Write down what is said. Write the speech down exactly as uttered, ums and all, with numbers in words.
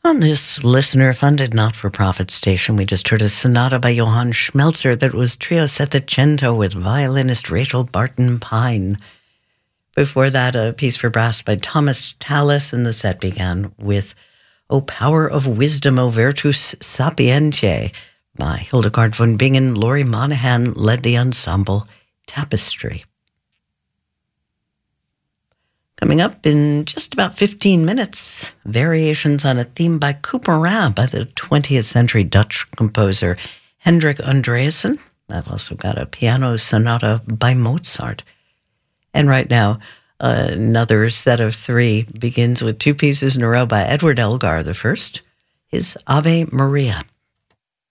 On this listener-funded not-for-profit station, we just heard a sonata by Johann Schmelzer that was Trio Settecento with violinist Rachel Barton Pine. Before that, a piece for brass by Thomas Tallis, and the set began with O Power of Wisdom, O Virtus Sapientiae by Hildegard von Bingen. Laurie Monahan led the ensemble Tapestry. Coming up in just about fifteen minutes, variations on a theme by Couperin by the twentieth century Dutch composer Hendrik Andreasen. I've also got a piano sonata by Mozart. And right now, uh, another set of three begins with two pieces in a row by Edward Elgar. The first is Ave Maria.